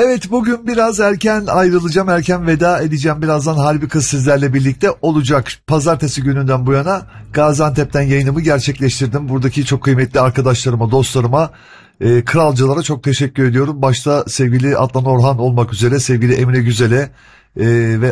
Evet, bugün biraz erken ayrılacağım, erken veda edeceğim. Birazdan Harbi Kız sizlerle birlikte olacak. Pazartesi gününden bu yana Gaziantep'ten yayınımı gerçekleştirdim. Buradaki çok kıymetli arkadaşlarıma, dostlarıma, kralcılara çok teşekkür ediyorum. Başta sevgili Adnan Orhan olmak üzere sevgili Emre Güzel'e ve